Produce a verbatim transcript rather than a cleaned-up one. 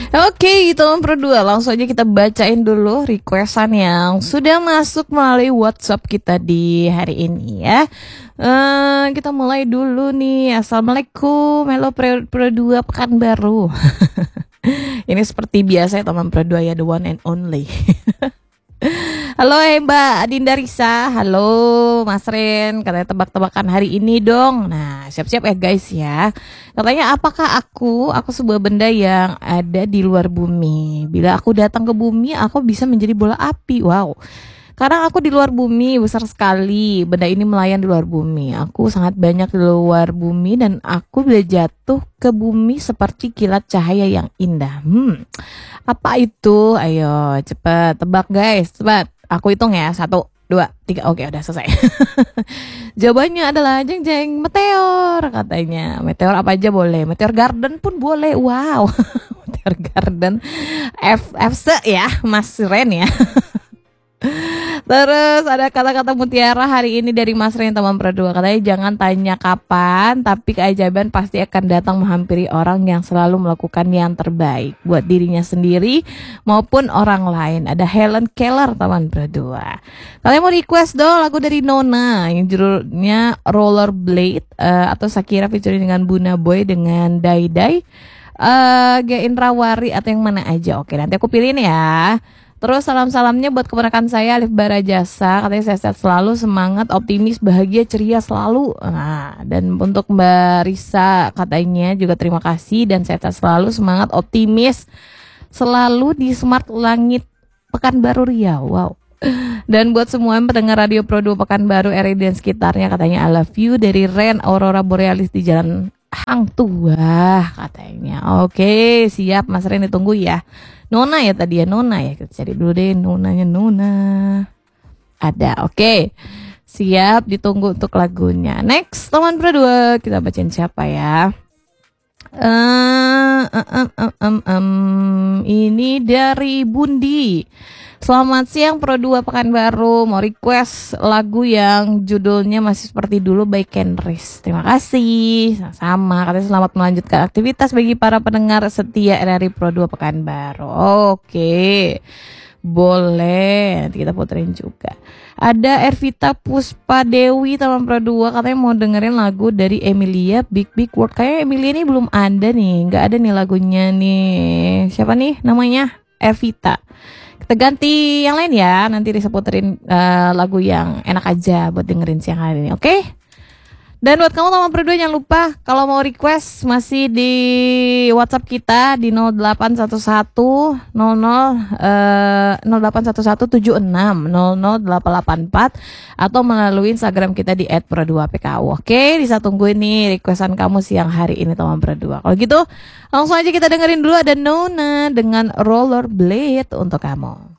Oke, teman pro dua, langsung aja kita bacain dulu requestan yang sudah masuk melalui WhatsApp kita di hari ini ya. Uh, kita mulai dulu nih. Assalamualaikum, hello pro, pro dua Pekanbaru. Ini seperti biasa ya teman pro dua ya, the one and only. Halo eh, Mbak Adinda Risa, halo Mas Ren, katanya tebak-tebakan hari ini dong. Nah siap-siap ya guys ya. Katanya apakah aku, aku sebuah benda yang ada di luar bumi. Bila aku datang ke bumi, aku bisa menjadi bola api. Wow. Karena aku di luar bumi, besar sekali. Benda ini melayang di luar bumi. Aku sangat banyak di luar bumi dan aku bila jatuh ke bumi seperti kilat cahaya yang indah. Hmm, apa itu? Ayo cepet tebak guys, cepet. Aku hitung ya, satu, dua, tiga. Oke udah selesai. Jawabannya adalah jeng jeng meteor katanya. Meteor apa aja boleh. Meteor garden pun boleh. Wow. Meteor garden. F F C ya, Mas Ren ya. Terus ada kata-kata mutiara hari ini dari Mas Ren teman pro dua. Katanya jangan tanya kapan, tapi keajaiban pasti akan datang menghampiri orang yang selalu melakukan yang terbaik buat dirinya sendiri maupun orang lain. Ada Helen Keller teman pro dua. Kalian mau request dong lagu dari Nona yang judulnya Rollerblade uh, atau Shakira featuring dengan Buna Boy dengan Dai Dai, uh, G Indrawari atau yang mana aja. Oke nanti aku pilihin ya. Terus salam-salamnya buat keponakan saya Alif Barajasa, katanya sehat-sehat selalu, semangat, optimis, bahagia, ceria selalu. Nah, dan untuk Mbak Risa katanya juga terima kasih dan sehat-sehat selalu, semangat, optimis, selalu di Smart Langit Pekanbaru Riau. Wow. Dan buat semua yang pendengar Radio Pro dua Pekanbaru, R I dan sekitarnya katanya I love you dari Ren Aurora Borealis di Jalan Hang Tua katanya. Oke, siap Mas Ren ditunggu ya. Nona ya tadi ya, Nona ya. Kita cari dulu deh Nonanya Nona. Ada, oke. Siap, ditunggu untuk lagunya. Next, teman pro dua, kita bacain siapa ya? Uh, um, um, um, um, um. Ini dari Bundi. Selamat siang Pro dua Pekanbaru, mau request lagu yang judulnya masih seperti dulu by Kenris. Terima kasih. Sama, katanya selamat melanjutkan aktivitas bagi para pendengar setia R R I Pro dua Pekanbaru. Oke. Boleh, nanti kita puterin juga. Ada Ervita Puspa Dewi teman Pro dua katanya mau dengerin lagu dari Emilia Big Big World. Kayaknya Emilia ini belum ada nih, nggak ada nih lagunya nih. Siapa nih namanya? Ervita. Kita ganti yang lain ya, nanti Risa puterin uh, lagu yang enak aja buat dengerin siang hari ini, oke? Okay? Dan buat kamu teman Pro dua jangan lupa kalau mau request masih di WhatsApp kita di nol delapan satu satu nol nol uh, nol delapan satu satu tujuh enam nol nol delapan delapan empat atau melalui Instagram kita di et pro dua p k u. Oke, Risa tungguin nih requestan kamu siang hari ini teman Pro dua. Kalau gitu langsung aja kita dengerin dulu ada Nona dengan Rollerblade untuk kamu.